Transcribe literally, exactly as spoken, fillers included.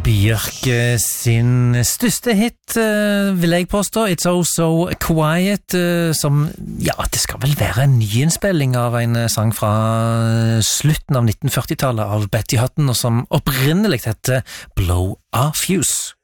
Bjørk sin største hit, vil jeg påstå, It's Oh So Quiet, som, ja, det skal vel være en nyinnspilling av en sang fra slutten av nittenførtitallet av Betty Hutton, og som opprinnelig heter Blow a Fuse.